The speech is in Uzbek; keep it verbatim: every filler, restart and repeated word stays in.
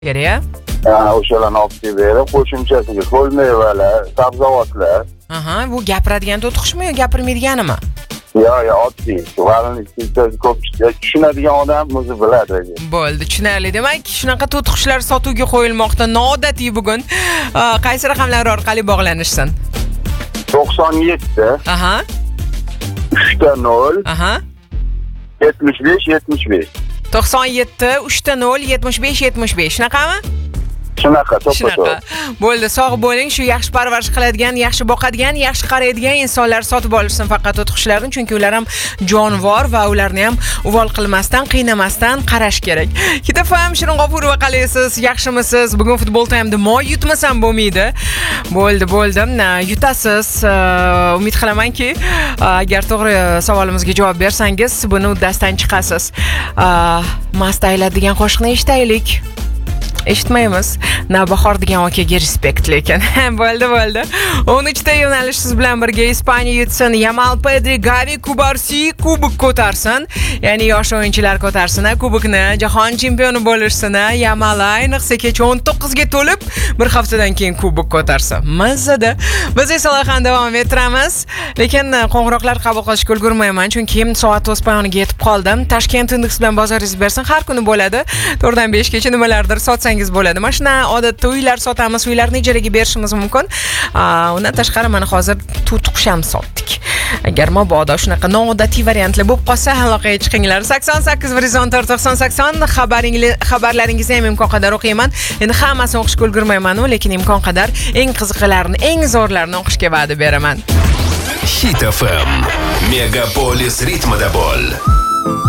kerak. Ha, o'shalarni olib kelib berib, qo'shimchasiga ho'l mevalar, sabzavotlar. Aha, bu gapiradigan to'tiqushmi yo gapirmaydiganimi? Yo, yo, oddiy. Valini ko'pchilik tushunadigan odam o'zi biladi. Bo'ldi, tushunarli. Demak, shunaqa to'tiqushlar sotuvga qo'yilmoqda. Noodatiy bugun. Qaysi raqamlar orqali bog'lanishsin? to'qson yetti. Aha. uch nol. Aha. yetmish besh yetmish besh. to'qson yetti uch nol yetmish besh yetmish besh. Shunaqami? Shunaqa, to'ppa-to'p. Bo'ldi, sog' bo'ling. Shu yaxshi parvarish qiladigan, yaxshi boqadigan, yaxshi qaraydigan insonlar sotib olishsin faqat to'tiqushlarni, chunki ular ham jonivor va ularni ham uvol qilmasdan, qiynamasdan qarash kerak. Kitafam Shirin G'ofurova qalaysiz? Yaxshimisiz? Bugun futbol taymda moy yutmasam bo'lmaydi. Bo'ldi, bo'ldi. Yutasiz. Umid qilamanki, agar to'g'ri savolimizga javob bersangiz, buni uddasidan chiqasiz. Mast ayladigan qo'shiqni eshitaylik. Eshitmaymiz. Navbahor degan okaga respekt lekin. Bo'ldi, bo'ldi. o'n uchta yo'nalish siz bilan birga Ispaniya yutsin, Yamal, Pedri, Gavi, Kubarsi kubok ko'tarsin. Ya'ni yosh o'yinchilar ko'tarsin, kubokni, jahon chempioni bo'lishsin. Yamal ayniqsa kecha o'n to'qqizga to'lib, bir haftadan keyin kubok ko'tarsa. Mazada. Biz esa loyihani davom ettiramiz. Lekin qo'ng'iroqlar qabul qilishga ulgurmayman, chunki soat o'z poyoniga yetib qoldim. Toshkent Index bilan bozoringiz bersin, har kuni bo'ladi. to'rtdan beshgacha nimalardir sotsangiz bo'ladi. Mashina odatda uylar sotamiz, uylarni ijaraga berishimiz mumkin. Undan tashqari mana hozir to'tiqush ham sotdik. Agar mabodo shunaqa noodatiy variantlar bo'lib qolsa, aloqaga chiqinglar. sakson sakkiz o'n to'rt to'qson sakson xabarlaringizni ham imkon qadar o'qiyman. Endi hammasini o'qishga ulgurmayman, lekin imkon qadar eng qiziqlarini, eng zo'rlarini o'qishga va'da beraman. Hit эф эм. Megapolis ritmida bo'l.